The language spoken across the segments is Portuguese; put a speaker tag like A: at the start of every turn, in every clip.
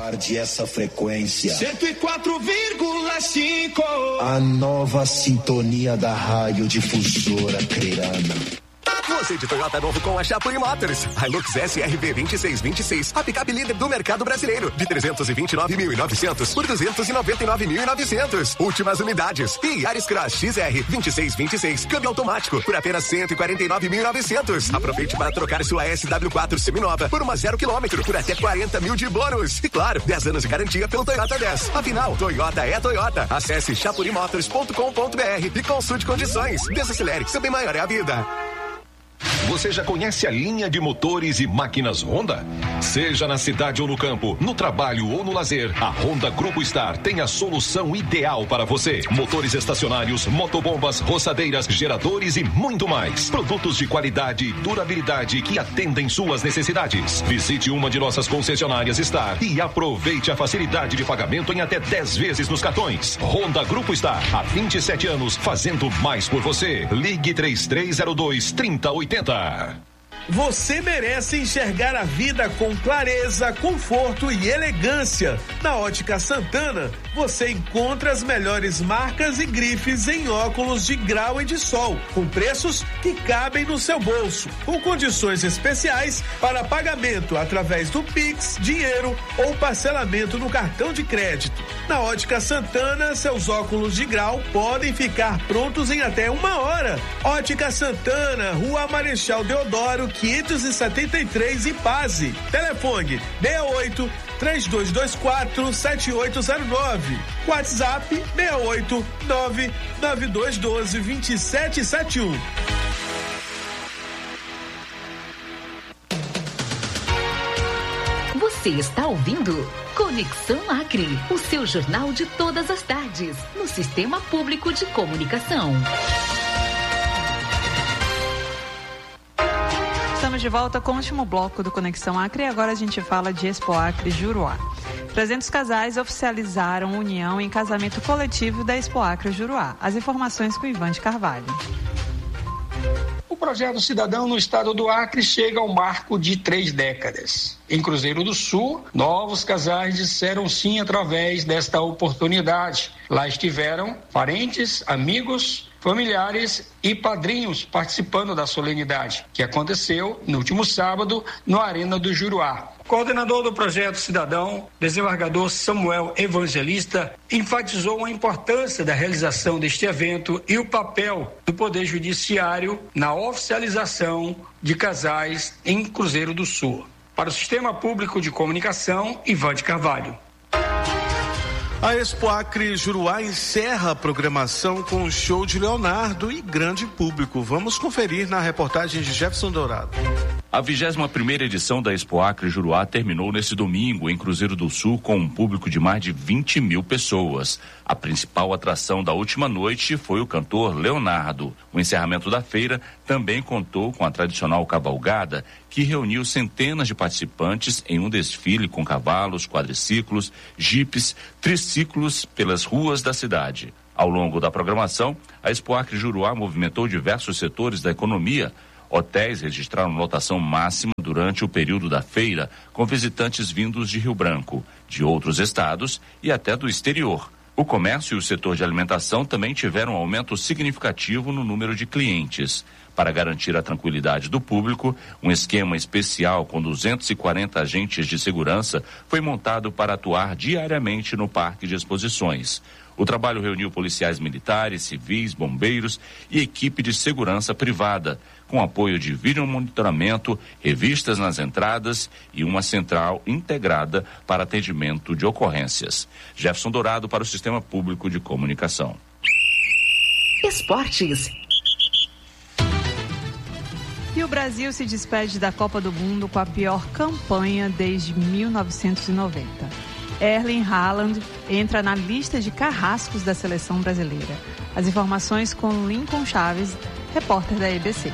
A: Guarde essa frequência.
B: 104,5.
A: A nova sintonia da radiodifusora Creana.
C: Você de Toyota novo com a Chapuri Motors. Hilux SRV 2626. A picape líder do mercado brasileiro. De 329.900 por 299.900. Últimas unidades. E Yaris Cross XR 2626. Câmbio automático por apenas 149.900. Aproveite para trocar sua SW4 seminova por uma 0 km por até 40 mil de bônus. E claro, 10 anos de garantia pelo Toyota 10. Afinal, Toyota é Toyota. Acesse chapurimotors.com.br e consulte condições. Desacelere, seu bem maior é a vida.
D: Você já conhece a linha de motores e máquinas Honda? Seja na cidade ou no campo, no trabalho ou no lazer, a Honda Grupo Star tem a solução ideal para você. Motores estacionários, motobombas, roçadeiras, geradores e muito mais. Produtos de qualidade e durabilidade que atendem suas necessidades. Visite uma de nossas concessionárias Star e aproveite a facilidade de pagamento em até 10 vezes nos cartões. Honda Grupo Star, há 27 anos, fazendo mais por você. Ligue 3302-3080.
E: Você merece enxergar a vida com clareza, conforto e elegância. Na Ótica Santana, você encontra as melhores marcas e grifes em óculos de grau e de sol, com preços que cabem no seu bolso, com condições especiais para pagamento através do Pix, dinheiro ou parcelamento no cartão de crédito. Na Ótica Santana, seus óculos de grau podem ficar prontos em até 1 hora. Ótica Santana, Rua Marechal Deodoro, 573 e Paz. Telefone 68 3224 7809. WhatsApp 68 99212 2771.
F: Você está ouvindo Conexão Acre, o seu jornal de todas as tardes, no Sistema Público de Comunicação.
G: Estamos de volta com o último bloco do Conexão Acre e agora a gente fala de Expo Acre Juruá. 300 casais oficializaram união em casamento coletivo da Expo Acre Juruá. As informações com Ivan de Carvalho.
H: O projeto Cidadão no estado do Acre chega ao marco de 3 décadas. Em Cruzeiro do Sul, novos casais disseram sim através desta oportunidade. Lá estiveram parentes, amigos, familiares e padrinhos participando da solenidade, que aconteceu no último sábado no Arena do Juruá. Coordenador do projeto Cidadão, desembargador Samuel Evangelista, enfatizou a importância da realização deste evento e o papel do Poder Judiciário na oficialização de casais em Cruzeiro do Sul. Para o Sistema Público de Comunicação, Ivan de Carvalho.
I: A Expo Acre Juruá encerra a programação com um show de Leonardo e grande público. Vamos conferir na reportagem de Jefferson Dourado.
J: A 21ª edição da Expo Acre Juruá terminou nesse domingo em Cruzeiro do Sul com um público de mais de 20 mil pessoas. A principal atração da última noite foi o cantor Leonardo. O encerramento da feira também contou com a tradicional cavalgada, que reuniu centenas de participantes em um desfile com cavalos, quadriciclos, jipes, triciclos pelas ruas da cidade. Ao longo da programação, a Expo Acre Juruá movimentou diversos setores da economia. Hotéis registraram lotação máxima durante o período da feira, com visitantes vindos de Rio Branco, de outros estados e até do exterior. O comércio e o setor de alimentação também tiveram um aumento significativo no número de clientes. Para garantir a tranquilidade do público, um esquema especial com 240 agentes de segurança foi montado para atuar diariamente no Parque de Exposições. O trabalho reuniu policiais militares, civis, bombeiros e equipe de segurança privada, com apoio de vídeo monitoramento, revistas nas entradas e uma central integrada para atendimento de ocorrências. Jefferson Dourado para o Sistema Público de Comunicação.
F: Esportes.
G: E o Brasil se despede da Copa do Mundo com a pior campanha desde 1990. Erling Haaland entra na lista de carrascos da seleção brasileira. As informações com Lincoln Chaves, repórter da EBC.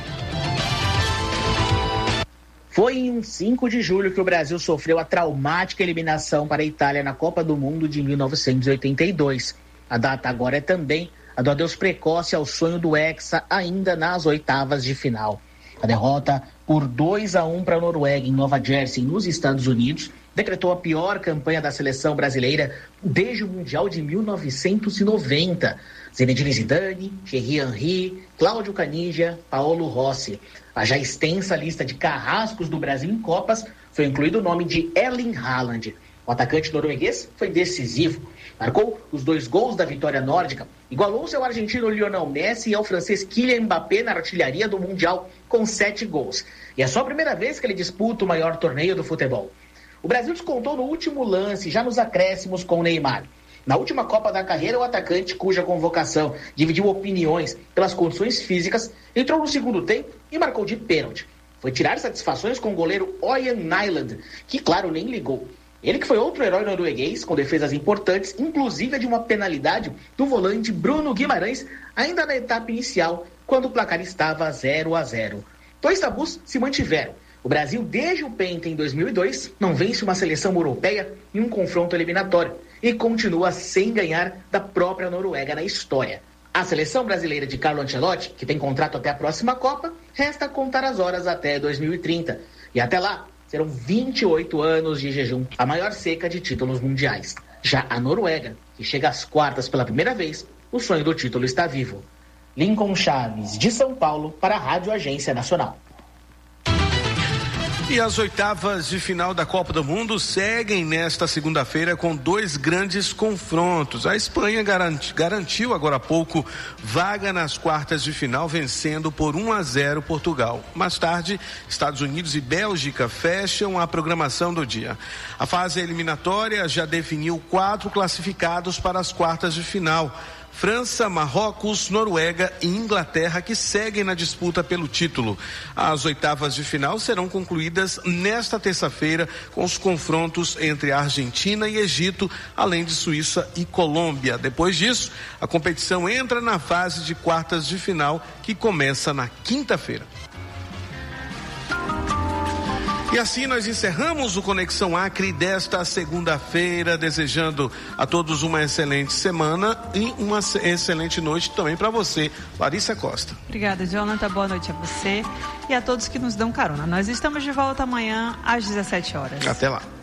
K: Foi em 5 de julho que o Brasil sofreu a traumática eliminação para a Itália na Copa do Mundo de 1982. A data agora é também a do adeus precoce ao sonho do Hexa, ainda nas oitavas de final. A derrota por 2-1 para a Noruega em Nova Jersey, nos Estados Unidos, decretou a pior campanha da seleção brasileira desde o Mundial de 1990. Zinedine Zidane, Thierry Henry, Cláudio Caniggia, Paolo Rossi. A já extensa lista de carrascos do Brasil em Copas foi incluído o nome de Erling Haaland. O atacante norueguês foi decisivo. Marcou os 2 gols da vitória nórdica, igualou-se ao argentino Lionel Messi e ao francês Kylian Mbappé na artilharia do Mundial com 7 gols. E é só a primeira vez que ele disputa o maior torneio do futebol. O Brasil descontou no último lance, já nos acréscimos com o Neymar. Na última Copa da carreira, o atacante, cuja convocação dividiu opiniões pelas condições físicas, entrou no segundo tempo e marcou de pênalti. Foi tirar satisfações com o goleiro Ørjan Nyland, que, claro, nem ligou. Ele que foi outro herói norueguês, com defesas importantes, inclusive a de uma penalidade do volante Bruno Guimarães, ainda na etapa inicial, quando o placar estava 0-0. 2 tabus se mantiveram. O Brasil, desde o Penta em 2002, não vence uma seleção europeia em um confronto eliminatório e continua sem ganhar da própria Noruega na história. A seleção brasileira de Carlo Ancelotti, que tem contrato até a próxima Copa, resta contar as horas até 2030. E até lá, serão 28 anos de jejum, a maior seca de títulos mundiais. Já a Noruega, que chega às quartas pela primeira vez, o sonho do título está vivo. Lincoln Chaves, de São Paulo, para a Rádio Agência Nacional.
I: E as oitavas de final da Copa do Mundo seguem nesta segunda-feira com 2 grandes confrontos. A Espanha garantiu agora há pouco vaga nas quartas de final, vencendo por 1-0 Portugal. Mais tarde, Estados Unidos e Bélgica fecham a programação do dia. A fase eliminatória já definiu 4 classificados para as quartas de final. França, Marrocos, Noruega e Inglaterra, que seguem na disputa pelo título. As oitavas de final serão concluídas nesta terça-feira com os confrontos entre a Argentina e Egito, além de Suíça e Colômbia. Depois disso, a competição entra na fase de quartas de final, que começa na quinta-feira. E assim nós encerramos o Conexão Acre desta segunda-feira, desejando a todos uma excelente semana e uma excelente noite também para você, Larissa Costa.
G: Obrigada, Jonathan. Boa noite a você e a todos que nos dão carona. Nós estamos de volta amanhã às 17 horas.
I: Até lá.